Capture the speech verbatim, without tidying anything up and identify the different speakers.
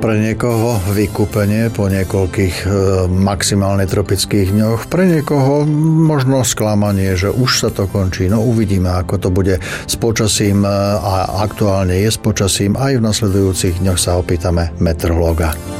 Speaker 1: pre niekoho vykúpenie po niekoľkých e, maximálne tropických dňoch, pre niekoho možno sklamanie, že už sa to končí. No uvidíme, ako to bude s počasím a aktuálne je s počasím. Aj v nasledujúcich dňoch sa opýtame meteorológa.